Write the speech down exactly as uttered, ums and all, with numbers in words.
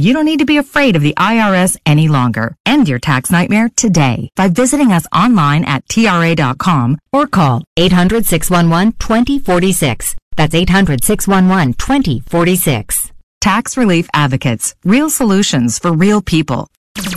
you don't need to be afraid of the I R S any longer. End your tax nightmare today by visiting us online at T R A dot com or call eight hundred, six one one, two zero four six. That's eight hundred, six one one, two zero four six. Tax Relief Advocates. Real solutions for real people.